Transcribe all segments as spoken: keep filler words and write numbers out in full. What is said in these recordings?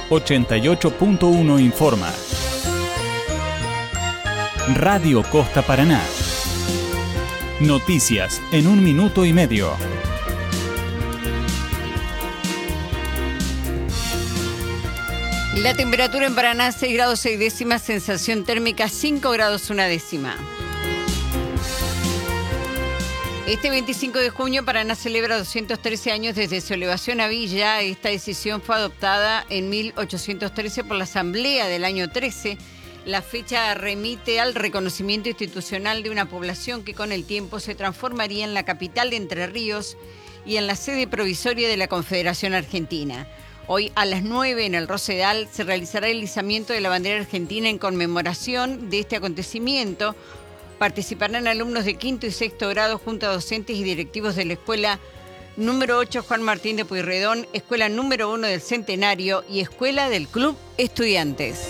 ochenta y ocho punto uno informa. Radio Costa Paraná. Noticias en un minuto y medio. La temperatura en Paraná, seis grados seis décimas, sensación térmica cinco grados una décima. Este veinticinco de junio, Paraná celebra doscientos trece años desde su elevación a villa. Esta decisión fue adoptada en mil ochocientos trece por la Asamblea del año trece. La fecha remite al reconocimiento institucional de una población que con el tiempo se transformaría en la capital de Entre Ríos y en la sede provisoria de la Confederación Argentina. Hoy a las nueve en el Rosedal se realizará el izamiento de la bandera argentina en conmemoración de este acontecimiento. Participarán alumnos de quinto y sexto grado junto a docentes y directivos de la escuela número ocho Juan Martín de Pueyrredón, escuela número uno del Centenario y escuela del Club Estudiantes.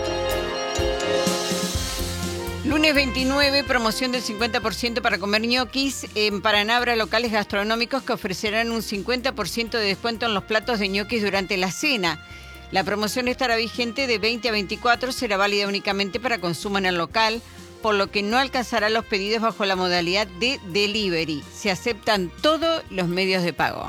Lunes veintinueve, promoción del cincuenta por ciento para comer ñoquis. En Paraná habrá locales gastronómicos que ofrecerán un cincuenta por ciento de descuento en los platos de ñoquis durante la cena. La promoción estará vigente de veinte a veinticuatro, será válida únicamente para consumo en el local, por lo que no alcanzará los pedidos bajo la modalidad de delivery. Se aceptan todos los medios de pago.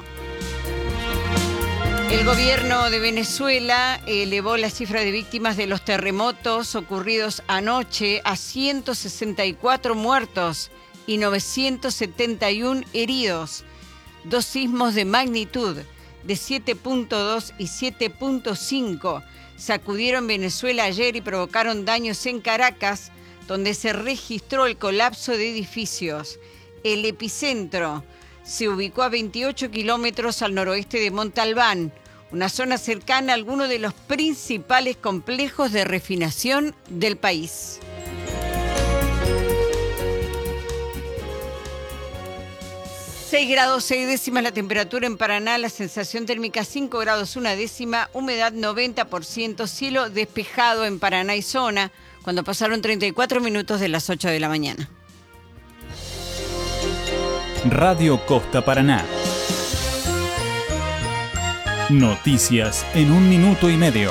El gobierno de Venezuela elevó la cifra de víctimas de los terremotos ocurridos anoche a ciento sesenta y cuatro muertos y novecientos setenta y uno heridos. Dos sismos de magnitud de siete punto dos y siete punto cinco sacudieron Venezuela ayer y provocaron daños en Caracas, donde se registró el colapso de edificios. El epicentro se ubicó a veintiocho kilómetros al noroeste de Montalbán, una zona cercana a alguno de los principales complejos de refinación del país. seis grados seis décimas la temperatura en Paraná, la sensación térmica cinco grados una décima, humedad noventa por ciento, cielo despejado en Paraná y zona, cuando pasaron treinta y cuatro minutos de las ocho de la mañana. Radio Costa Paraná. Noticias en un minuto y medio.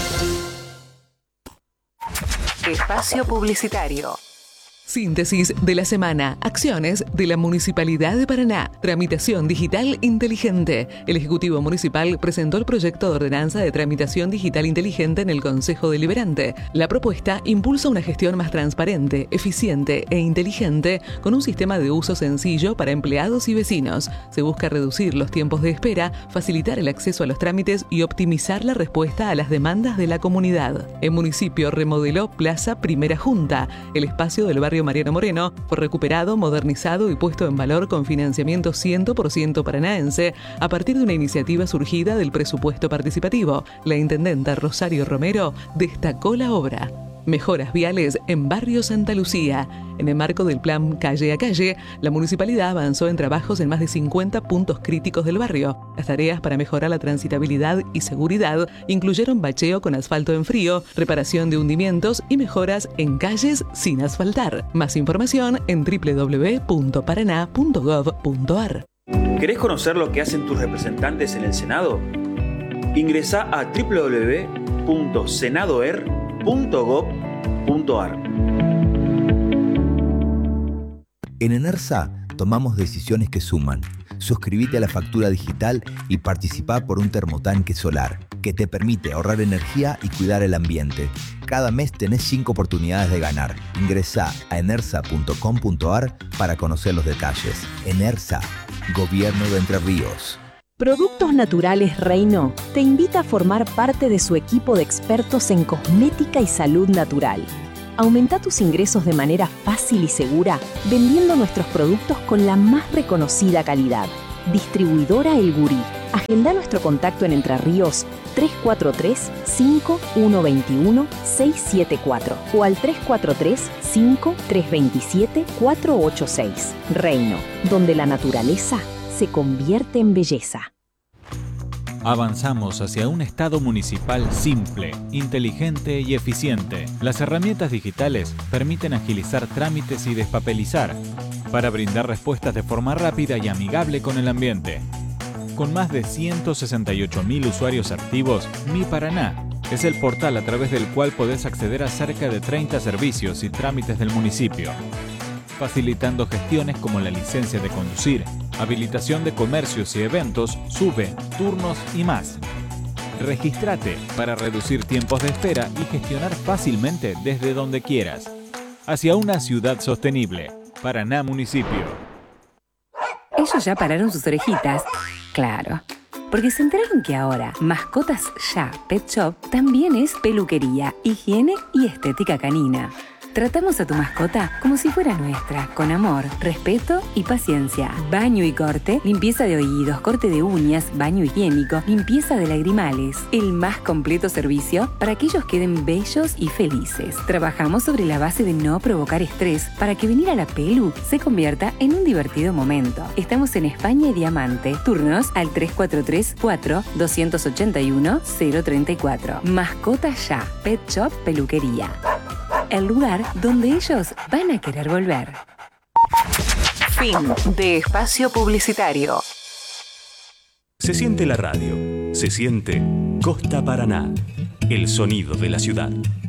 Espacio publicitario. Síntesis de la semana. Acciones de la Municipalidad de Paraná. Tramitación digital inteligente. El Ejecutivo Municipal presentó el proyecto de ordenanza de tramitación digital inteligente en el Consejo Deliberante. La propuesta impulsa una gestión más transparente, eficiente e inteligente con un sistema de uso sencillo para empleados y vecinos. Se busca reducir los tiempos de espera, facilitar el acceso a los trámites y optimizar la respuesta a las demandas de la comunidad. El municipio remodeló Plaza Primera Junta, el espacio del barrio Mariano Moreno, fue recuperado, modernizado y puesto en valor con financiamiento cien por ciento paranaense a partir de una iniciativa surgida del presupuesto participativo. La intendenta Rosario Romero destacó la obra. Mejoras viales en Barrio Santa Lucía. En el marco del plan Calle a Calle, la municipalidad avanzó en trabajos en más de cincuenta puntos críticos del barrio. Las tareas para mejorar la transitabilidad y seguridad incluyeron bacheo con asfalto en frío, reparación de hundimientos y mejoras en calles sin asfaltar. Más información en doble u doble u doble u punto paraná punto gov punto ar. ¿Querés conocer lo que hacen tus representantes en el Senado? Ingresá a doble u doble u doble u punto senadoer punto gov punto ar. En ENERSA tomamos decisiones que suman. Suscríbete a la factura digital y participá por un termotanque solar que te permite ahorrar energía y cuidar el ambiente. Cada mes tenés cinco oportunidades de ganar. Ingresá a enersa punto com punto ar para conocer los detalles. ENERSA, Gobierno de Entre Ríos. Productos Naturales Reino te invita a formar parte de su equipo de expertos en cosmética y salud natural. Aumenta tus ingresos de manera fácil y segura vendiendo nuestros productos con la más reconocida calidad. Distribuidora El Gurí. Agenda nuestro contacto en Entre Ríos tres cuatro tres, cinco uno dos uno, seis siete cuatro o al tres cuatro tres, cinco tres dos siete, cuatro ocho seis. Reino, donde la naturaleza se convierte en belleza. Avanzamos hacia un Estado municipal simple, inteligente y eficiente. Las herramientas digitales permiten agilizar trámites y despapelizar para brindar respuestas de forma rápida y amigable con el ambiente. Con más de ciento sesenta y ocho mil usuarios activos, Mi Paraná Es el portal a través del cual podés acceder a cerca de treinta servicios y trámites del municipio, facilitando gestiones como la licencia de conducir, habilitación de comercios y eventos, SUBE, turnos y más. Regístrate para reducir tiempos de espera y gestionar fácilmente desde donde quieras. Hacia una ciudad sostenible. Paraná Municipio. Ellos ya pararon sus orejitas. Claro. Porque se enteraron que ahora Mascotas Ya Pet Shop también es peluquería, higiene y estética canina. Tratamos a tu mascota como si fuera nuestra, con amor, respeto y paciencia. Baño y corte, limpieza de oídos, corte de uñas, baño higiénico, limpieza de lagrimales. El más completo servicio para que ellos queden bellos y felices. Trabajamos sobre la base de no provocar estrés para que venir a la pelu se convierta en un divertido momento. Estamos en España y Diamante. Turnos al tres cuatro tres, cuatro, dos ocho uno, cero tres cuatro. Mascotas Ya Pet Shop Peluquería. El lugar donde ellos van a querer volver. Fin de espacio publicitario. Se siente la radio, se siente Costa Paraná, el sonido de la ciudad.